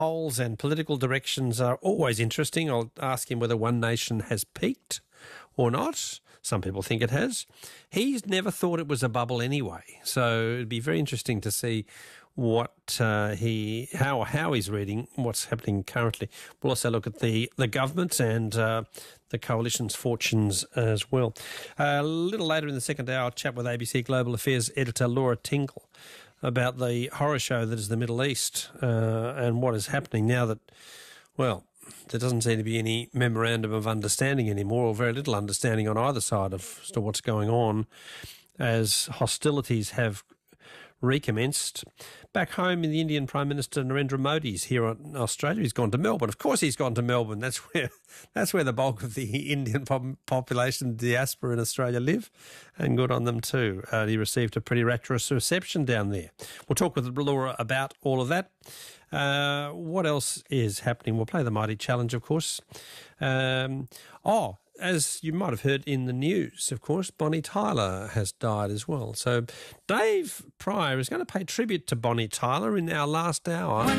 Polls and political directions are always interesting. I'll ask him whether One Nation has peaked or not. Some people think it has. He's never thought it was a bubble anyway, so it'd be very interesting to see what how he's reading what's happening currently. We'll also look at the government and the coalition's fortunes as well. A little later in the second hour, I'll chat with ABC Global Affairs editor Laura Tingle about the horror show that is the Middle East and what is happening now that, well, there doesn't seem to be any memorandum of understanding anymore, or very little understanding on either side as to what's going on, as hostilities have recommenced. Back home in the Indian Prime Minister Narendra Modi's here in Australia. He's gone to Melbourne. Of course he's gone to Melbourne. That's where the bulk of the Indian population, diaspora in Australia live, and good on them too. He received a pretty rapturous reception down there. We'll talk with Laura about all of that. What else is happening? We'll play the Mighty Challenge, of course. As you might have heard in the news, of course, Bonnie Tyler has died as well. So Dave Pryor is going to pay tribute to Bonnie Tyler in our last hour.